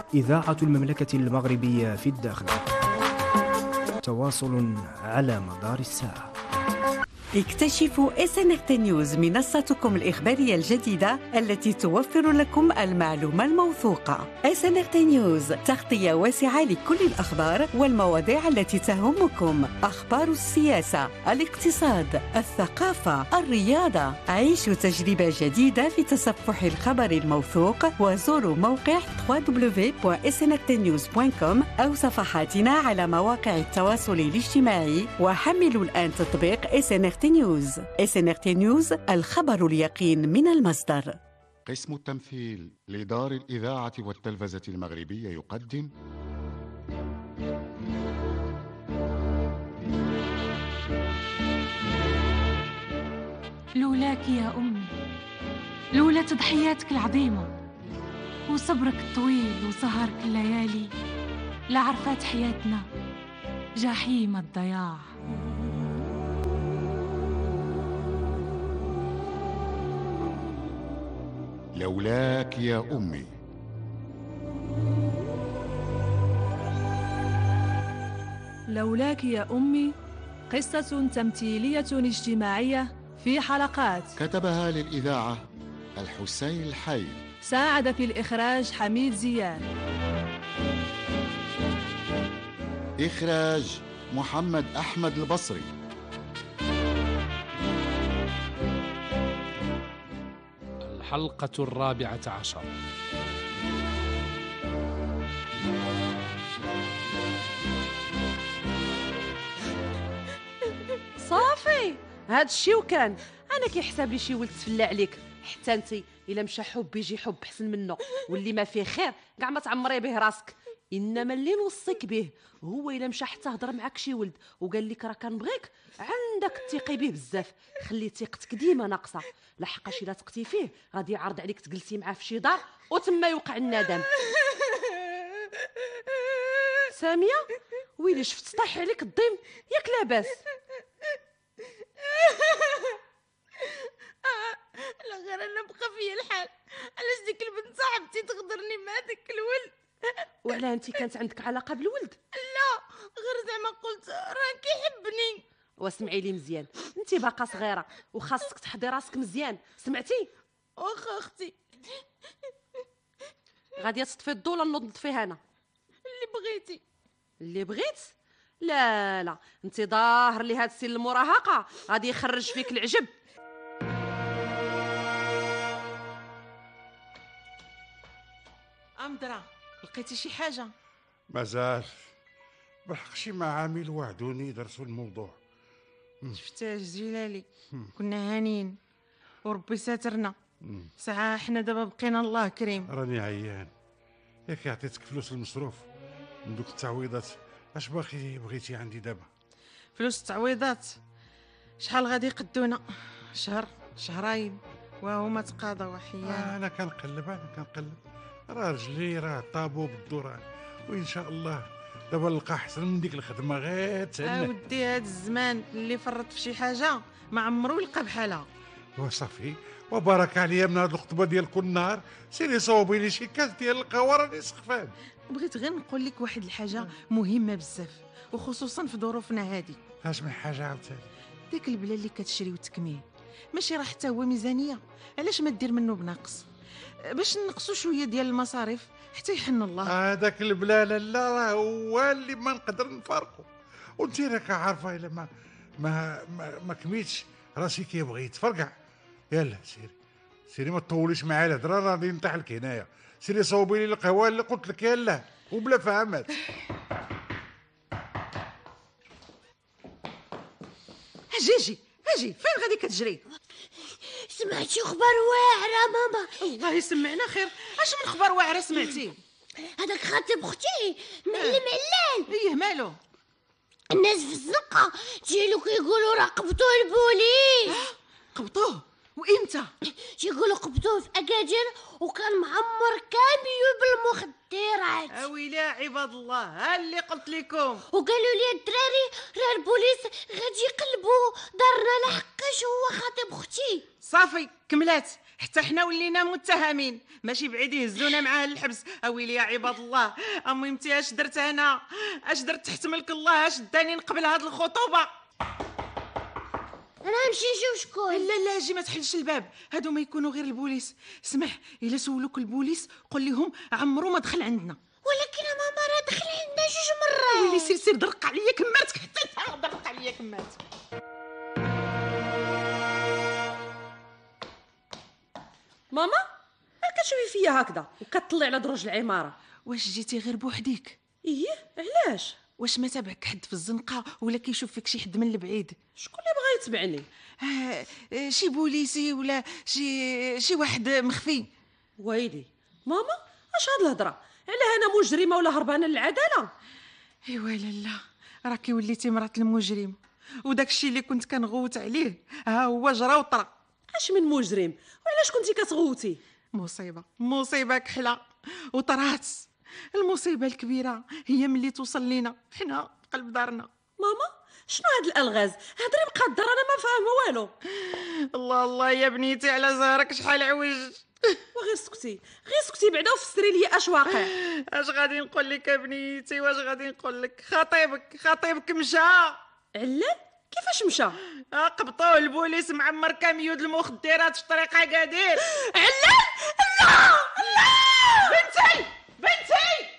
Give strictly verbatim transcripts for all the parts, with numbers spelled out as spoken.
إذاعة المملكة المغربية في الداخل. تواصل على مدار الساعة. اكتشفوا إس إن آر تي نيوز، منصتكم الإخبارية الجديدة التي توفر لكم المعلومة الموثوقة. إس إن آر تي نيوز، تغطية واسعة لكل الأخبار والمواضيع التي تهمكم، أخبار السياسة، الاقتصاد، الثقافة، الرياضة. عيشوا تجربة جديدة في تصفح الخبر الموثوق، وزوروا موقع دبليو دبليو دبليو دوت إس إن آر تي نيوز دوت كوم أو صفحاتنا على مواقع التواصل الاجتماعي، وحملوا الآن تطبيق إس إن آر تي نيوز. إس إن آر تي نيوز، الخبر اليقين من المصدر. قسم التمثيل لدار الإذاعة والتلفزة المغربية يقدم لولاك يا أمي، لولا تضحياتك العظيمة وصبرك الطويل وسهرك الليالي، لعرفات حياتنا جحيم الضياع. لولاك يا أمي. لولاك يا أمي، قصة تمثيلية اجتماعية في حلقات. كتبها للإذاعة الحسين الحي، ساعد في الإخراج حميد زيان، إخراج محمد أحمد البصري. الحلقة الرابعة عشر. صافي هاد الشي وكان انا كيحسب لي شي ولد تفلى عليك، حتى انت الا مشى حب يجي حب حسن منه، واللي ما فيه خير كاع ما تعمري به راسك. انما اللي نوصيك به هو الا مشى حتى هضر معاك شي ولد وقال لك راه كنبغيك، عندك تثيقي به بزاف، خلي ثقتك ديما ناقصه، لحقاش الا تقتي فيه غادي يعرض عليك تجلسي معاه في شي دار وتما يوقع الندم. ساميه ويلي شفت طايح عليك الضيم، ياك لاباس؟ لا غير انا بقى فيا الحال، علاش ديك البنت صاحبتي تغدرني مع داك الولد؟ وعلاه انت كانت عندك علاقه بالولد؟ لا غير زعما قلت راه كيحبني. واسمعي لي مزيان، انت باقا صغيره وخاصك تحضي راسك مزيان، سمعتي؟ واخا اختي. غادي تطفي الضو ولا نوض نطفيه انا؟ اللي بغيتي. اللي بغيت؟ لا لا، انت ظاهر لي هاد السن المراهقه غادي يخرج فيك العجب. امدرا لقيتي شي حاجه؟ مازال بالحق شي معامل وعدوني درسوا الموضوع. شفتاه جلالي، كنا هانين وربي ساترنا. ساعه حنا دابا بقينا الله كريم. راني عيان، ياك عطيتك فلوس المصروف من دوك التعويضات، اش باقي بغيتي عندي دابا؟ فلوس التعويضات شحال غادي يقدونا؟ شهر شهرين وهما تقاضوا وحيانا. آه انا كنقلب انا كنقلب راه رجلي راه طابو بالدوران، وان شاء الله دابا نلقى احسن من ديك الخدمه غير تهنى. اودي هاد الزمان اللي فرط في شي حاجه ما عمرو يلقى بحالها. وصافي وبارك عليا من هاد الخطبه ديال كل نهار، سيري صوبي لي شي كاس ديال القهوه راني سخفان. بغيت غير نقول لك واحد الحاجه مهمه بزاف، وخصوصا في ظروفنا هذه. اش من حاجه عاوتاني؟ داك البلا اللي كتشري وتكميه ماشي راه حتى هو ميزانيه، علاش ما دير منه بناقص باش نقصوا شويه ديال المصاريف حتى يحن الله. هذاك البلا لا راه هو اللي ما نقدر نفارقه، وانت راك عارفه الا ما ما ما, ما كميتش راسي كيبغي يتفرقع. يلا سيري سيري ما تطوليش معايا الهضره، راه غادي نطيح لك هنايا. سيري صوبي لي القهوه اللي قلت لك يلا وبلا فهمات. جيجي اجي، فين غادي كتجري؟ سمعتي خبر واعره ماما؟ الله يسمعنا خير. اش من خبر واعره سمعتي؟ هذاك خاطب اختي معلم علان. ايه مالو؟ الناس في الزنقه ديالو كيقولوا راه قبضوه البوليس. قبضوه؟ وامتى؟ تيقولوا قبضوه في اكادير وكان معمر كاميو بالمخدرات. اويلي عباد الله، ها اللي قلت لكم. وقالوا لي الدراري راه البوليس غادي يقلبوا دارنا لحقاش هو خاطب اختي. صافي كملات، حتى حنا ولينا متهمين، ماشي بعيد يهزونا معاه للحبس. اويلي يا عباد الله. المهم انت اش درت انا؟ اش درت تحت ملك الله؟ اش داني نقبل هاد الخطوبه؟ انا نمشي نشوف شكون. لا لا جي ما تحلش الباب، هادو ما يكونوا غير البوليس. اسمح، الا سولوك البوليس قول لهم عمرو ما دخل عندنا. ولكن ماما راه دخل عندنا جوج مرات. ويلي سير سير درق عليا كمارتك، حتى درق عليا كمارتك. ماما ما كتشوفي فيا هكذا وكتطلع على دروج العماره؟ واش جيتي غير بوحديك؟ ايه علاش؟ واش ما تابعك حد في الزنقه ولا كيشوف فيك شي حد من البعيد؟ شكون اللي بغى يتبعني؟ آه آه شي بوليسي ولا شي شي واحد مخفي. ويلي ماما اش هاد الهضره؟ علاه انا مجرمه ولا هربانه للعداله؟ ايوا لالا راكي وليتي مرات المجرم، وداك الشيء اللي كنت كنغوت عليه ها هو جرى وطرا. اش من مجرم؟ وعلاش كنتي كتغوتي؟ مصيبه مصيبه كحله وطرات. المصيبه الكبيره هي ملي توصل لينا حنا في قلب دارنا. ماما شنو هاد الالغاز؟ هضري مقدره انا ما فاهمه والو. الله الله يا بنيتي على زهرك شحال عوج. وغير سكتي غير سكتي بعدا وفسري لي اش واقع. اش غادي نقول لك يا بنيتي؟ واش غادي نقول لك؟ خطيبك خطيبك مشى. علال كيفاش مشى؟ قبطوه البوليس معمر كاميود المخدرات في طريق اكادير. علال لا لا بنتي بنتي.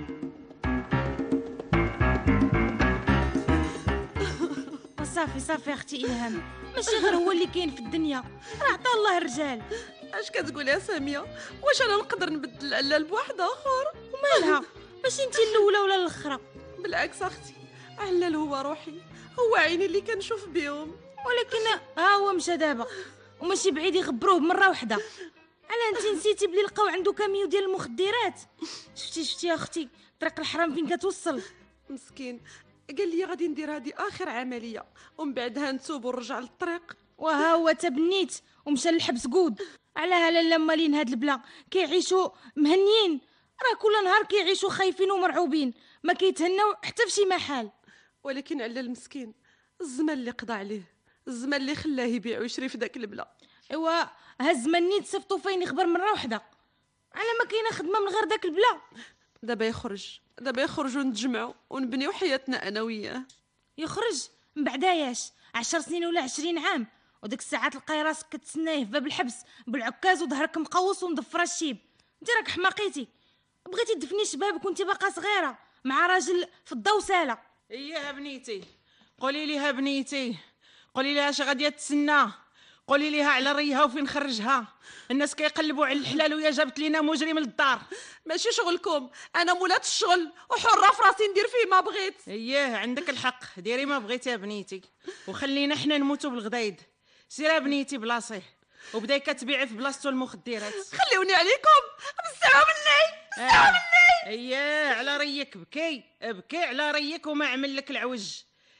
صافي صافي اختي الهام، ماشي غير هو اللي كاين في الدنيا، راه عطا الله الرجال. اش كتقول يا ساميه؟ واش انا نقدر نبدل علال بواحد اخر؟ ومالها؟ ماشي انت الاولى ولا الاخرى؟ بالعكس اختي، علال هو روحي، هو عيني اللي كنشوف بهم. ولكن ها هو مشى دابا وماشي بعيد يغبروه مره واحده. على انت نسيتي بلي لقاو عنده كاميو ديال المخدرات؟ شفتي شفتي يا اختي طريق الحرام فين كتوصل؟ مسكين قال لي غادي ندير هذه اخر عمليه ومن بعدها نتوب ونرجع للطريق. وها هو تبنيت ومشى للحبس قود. على هلا مالين هاد البلا كيعيشوا مهنيين، راه كل نهار كيعيشوا خايفين ومرعوبين، ما كيتهناو حتى في شي محل. ولكن على المسكين الزمان اللي قضى عليه، الزمان اللي خلاه يبيع ويشري في داك البلا. ايوا ها الزمان نيت صيفطو فين يخبر مره واحده، على ما كاينه خدمه من غير داك البلا. دابا يخرج دابا يخرجوا نتجمعوا ونبنيو حياتنا انا وياه. يخرج من بعداياش عشر سنين ولا عشرين عام، وديك الساعات تلقاي راسك كتسنايه في باب الحبس بالعكاز وظهرك مقوص ومضفره الشيب. انت راك حماقيتي، بغيتي تدفني شبابك وانت باقا صغيره مع راجل في الضو ساله. اييه بنيتي، قولي ليها بنيتي، قولي ليها اش غاديه تسنى، قولي ليها على ريها وفين خرجها. الناس كيقلبوا على الحلال ويا جابت لينا مجرم للدار. ماشي شغلكم، انا مولات الشغل وحره في راسي ندير فيه ما بغيت. اييه عندك الحق، ديري ما بغيتي يا بنيتي وخلينا حنا نموتوا بالغدايد. سيري يا بنيتي بلاصيه وبداي كتبيعي في بلاصتو المخدرات. خليوني عليكم بسعوا مني بسعوا مني. اييه على ريك بكي ابكي على ريك وما عمل لك العوج.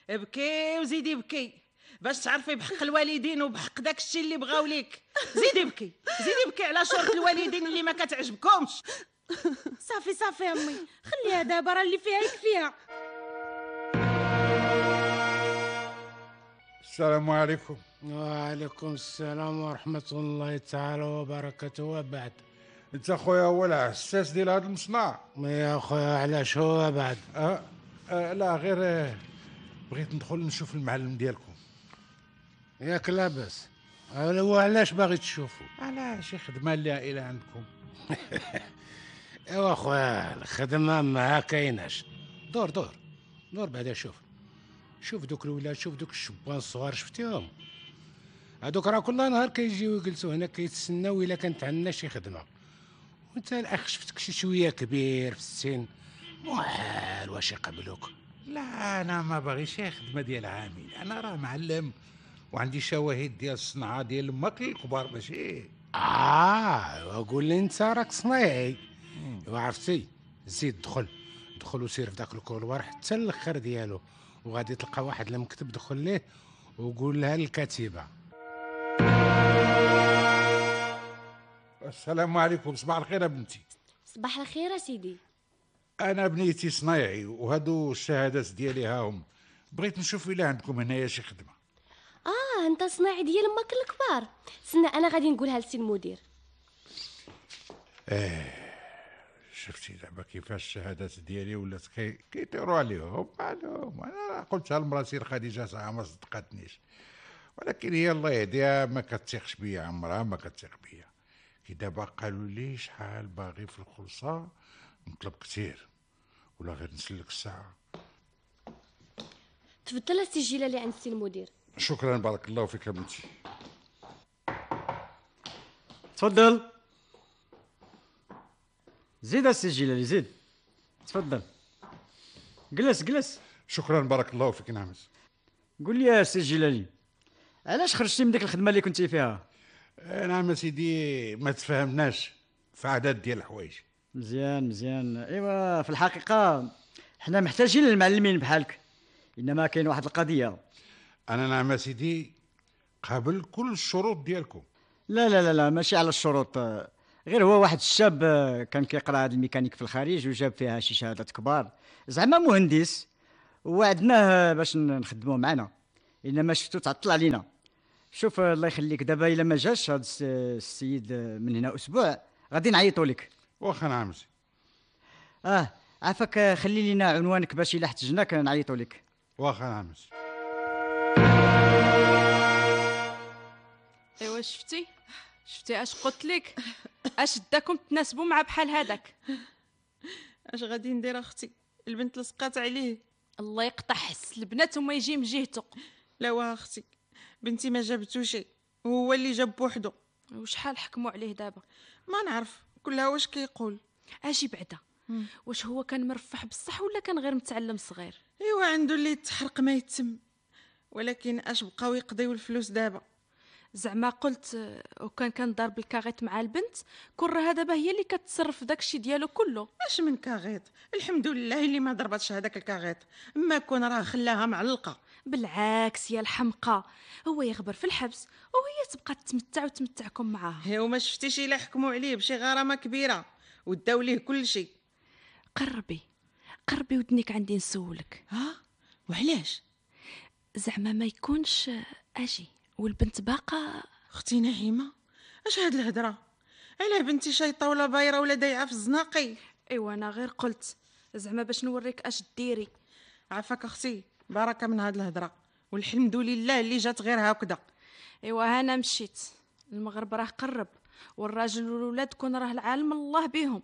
ابكي وزيدي بكي باش تعرفي بحق الوالدين وبحق داك الشيء اللي بغاو ليك. زيدي بكي زيدي بكي على شرط الوالدين اللي ما كتعجبكمش. صافي صافي يا امي خليها دابا راه اللي فيها يكفيها. السلام عليكم. وعليكم السلام ورحمة الله تعالى وبركاته. وبعد انت خويا هو العساس ديال هذا المصنع؟ يا خويا علاش هو بعد؟ أه أه لا غير أه بغيت ندخل نشوف المعلم ديالكم. ياك لاباس. وعلاش باغي تشوفوا؟ على شي خدمه اللي عائله عندكم. ايوا خويا الخدمه ما كايناش. دور دور دور بعدا شوف شوف دوك الولاد، شوف دوك الشبان الصغار شفتيهم؟ هادوك راه كل نهار كيجيو يجلسوا هنا كيتسناو الا كانت عندنا شي خدمه. وانت الاخ شفتك شي شويه كبير في السن، محال واش يقبلوك. لا انا ما باغيش خدمه ديال عامل، انا راه معلم وعندي شواهد ديال الصنعه ديال الماكل الكبار ماشي. اه وقول لي انت راك صنايعي. وعرفتي زيد دخل دخل وسير في داك الكولوار حتى الاخر ديالو، وغادي تلقى واحد المكتب دخل ليه وقول لها الكاتبه. السلام عليكم. صباح الخير يا بنتي. صباح الخير يا سيدي. انا بنيتي صنايعي وهادو الشهادات ديالي هاهم، بغيت نشوف الا عندكم هنايا شي خدمه. اه انت صناعي ديال امك الكبار. سنة انا غادي نقولها لسي المدير. ايه شفتي دابا كيفاش الشهادات ديالي ولات كي كيطيروا عليهم. معلوم انا قلتها لمراتي خديجه ساعه ما صدقتنيش، ولكن هي الله يهديها ما كتثقش بيا، عمرها ما كتثق بيا. كي دابا قالوا لي شحال باغي في الخلصه نطلب كثير ولا غير نسلك الساعه. تفضل السي جلالي عند السي المدير. شكرا بارك الله فيك بنتي. تفضل زيد السي جلالي زيد تفضل. جلس جلس. شكرا بارك الله فيك. نعمس. قول لي يا سي جلالي، علاش خرجتي من ديك الخدمه اللي كنتي فيها؟ نعم سيدي، ما تفاهمناش في عدد ديال الحوايج. مزيان مزيان. ايوا في الحقيقه حنا محتاجين للمعلمين بحالك، انما كاين واحد القضيه. انا نعم سيدي قابل كل الشروط ديالكم. لا لا لا لا ماشي على الشروط، غير هو واحد الشاب كان كيقرا هذا الميكانيك في الخارج وجاب فيها شي شهادات كبار، زعما مهندس، وعدناه باش نخدموه معنا، انما شفتو تعطل علينا. شوف الله يخليك، دابا الا ما جاش هذا السيد من هنا اسبوع غادي نعيطوا لك. واخا نعمسي. اه عافاك، خلي لنا عنوانك باش الا احتجناك نعيطوا لك. واخا نعمسي. ايوا شفتي شفتي اش قلت لك؟ اش داكم تناسبوا مع بحال هذاك؟ اش غادي ندير اختي؟ البنت لصقات عليه. الله يقطع حس البنات وما يجي من جهته. لا واه اختي، بنتي ما جابتو شي، هو اللي جاب بوحدو. وشحال حكموا عليه دابا؟ ما نعرف، كلها واش كيقول. اجي بعدا، واش هو كان مرفح بصح ولا كان غير متعلم صغير؟ ايوا عنده اللي يتحرق ما يتم، ولكن اش بقاو يقضيو الفلوس دابا؟ زعما قلت وكان كان ضارب الكاغيط مع البنت، كون راه دابا هي اللي كتصرف داكشي ديالو كله. اش من كاغيط؟ الحمد لله اللي ما ضربتش هذاك الكاغيط، اما كون راه خلاها معلقه. بالعكس يا الحمقى، هو يغبر في الحبس وهي تبقى تتمتع وتمتعكم معاها. هي وما شفتيش الا حكموا عليه بشي غرامه كبيره وداو ليه كل شيء. قربي قربي ودنيك عندي نسولك. ها وعلاش؟ زعما ما يكونش اجي والبنت باقا. اختي نعيمه، اش هاد الهضره؟ علاه بنتي شيطه ولا بايره ولا دايعه في الزناقي؟ ايوا انا غير قلت زعما باش نوريك اش ديري. عافاك اختي، بركه من هاد الهضره، والحمد لله اللي جات غير هكذا. ايوا انا مشيت، المغرب راه قرب والراجل والولاد كون راه العالم الله بيهم.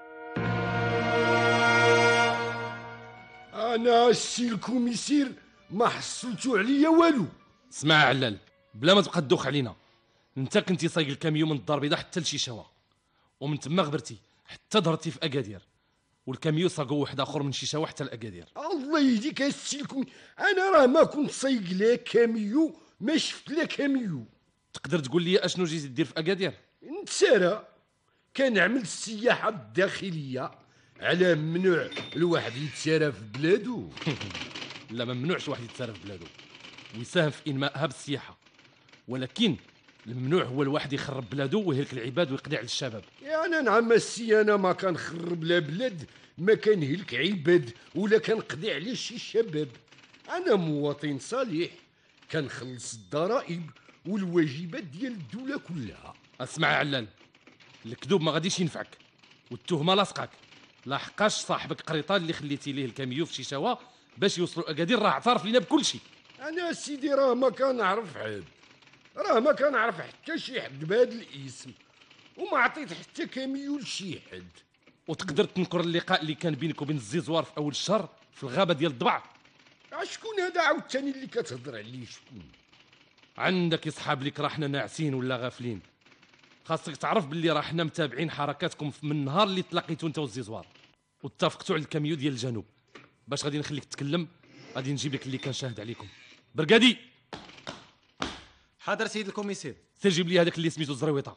انا السي الكوميسير ما حصلتو عليا والو. اسمع علال، بلا ما تبقى تدوخ علينا، انت كنتي صايق الكاميو من الدار البيضاء حتى لشيشاوه، ومن تما غبرتي حتى ظهرتي في اكادير، والكاميو ساقو واحد اخر من شيشاوه حتى لاكادير. الله يهديك السي الكوميسير، انا راه ما كنت صايق لا كاميو، ما شفت لا كاميو. تقدر تقول لي اشنو جيتي دير في اكادير؟ نتسارى كنعمل السياحه الداخليه على ممنوع الواحد يتسارى في بلادو. لا ما ممنوعش واحد يتسارى في بلادو ويساهم في انمائها بالسياحه، ولكن الممنوع هو الواحد يخرب بلادو ويهلك العباد ويقضي على الشباب. يعني نعم السي، انا ما كنخرب لا بلاد، ما كنهلك عباد ولا كنقضي على شي شباب. انا مواطن صالح كنخلص الضرائب والواجبات ديال الدوله كلها. اسمع علال، الكذوب ما غاديش ينفعك والتهمه لاصقاك، لاحقاش صاحبك قريطان اللي خليتي ليه الكاميو في شيشاوه باش يوصلوا اكادير راه اعترف لينا بكل شيء. انا سيدي راه ما كنعرف حد، راه ما كنعرف حتى شي حد بهذا الاسم، وما عطيت حتى كاميو لشي حد. وتقدر تنكر اللقاء اللي كان بينك وبين الزيزوار في اول الشهر في الغابه ديال الضبع؟ شكون هذا عاوتاني اللي كتهضر عليه؟ شكون؟ عندك صحاب ليك راه حنا ناعسين ولا غافلين؟ خاصك تعرف باللي راه حنا متابعين حركاتكم من النهار اللي تلاقيتوا انت والزيزوار واتفقتوا على الكاميو ديال الجنوب. باش غادي نخليك تتكلم غادي نجيب لك اللي كان شاهد عليكم. برقادي. حاضر سيد الكوميسير. سير جيب لي هذاك اللي سميتو الزرويطه.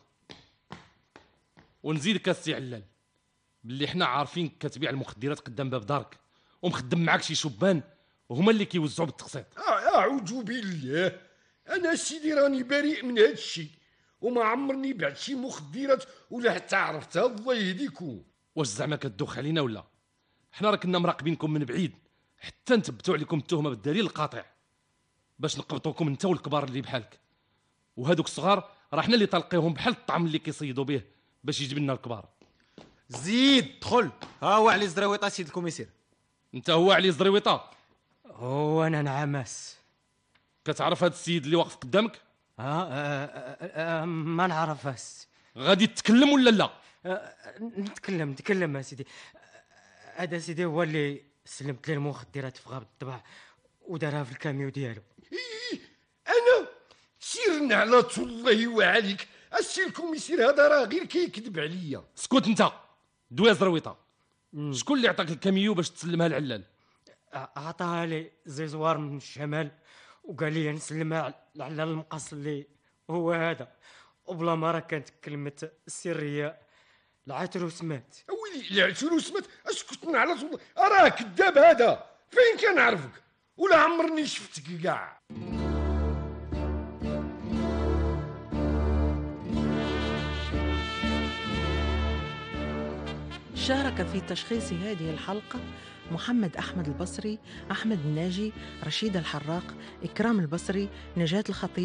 ونزيدك السي علال باللي حنا عارفين كتبيع المخدرات قدام باب دارك ومخدم معاك شي شبان وهما اللي كيوزعوا بالتقسيط. اعوذ بالله، انا سيدي راني بريء من هذا الشيء وما عمرني بعت شي مخدرات ولا حتى عرفتها. الله يهديكم. واش زعما كتدوخ علينا ولا؟ حنا راه كنا مراقبينكم من بعيد حتى نثبتوا عليكم التهمه بالدليل القاطع. باش نقبطوكم انت والكبار اللي بحالك. وهذوك الصغار راه حنا اللي طلقيهم بحال الطعم اللي كيصيدوا به باش يجيب لنا الكبار. زيد دخل. ها هو علي زدرويطه سيد الكوميسير. انت هو علي زدرويطه؟ هو انا نعمس. كتعرف هذا السيد اللي واقف قدامك؟ ها آه آه آه ما نعرفهاش. غادي تتكلم ولا لا؟ آه نتكلم نتكلم يا سيدي. هذا سيدي هو اللي سلمت ليه المخدرات في غابه الطبع ودارها في الكاميو ديالو. انا سيرنا على الله وعليك السي الكوميسير هذا راه غير كيكذب عليا. اسكت انت دوي زرويطه. شكون اللي عطاك الكاميو باش تسلمها لعلال؟ عطاها لي زيزوار من الشمال وقال لي نسلمها على المقص اللي هو هذا، وبلا ما راه كانت كلمه السريه العتروس مات. ويلي العتروس مات؟ اسكت على الله، راه كذاب هذا. فين كان عرفك ولا عمرني شفتك كاع. شارك في تشخيص هذه الحلقة محمد أحمد البصري، أحمد الناجي، رشيد الحراق، إكرام البصري، نجاة الخطيب،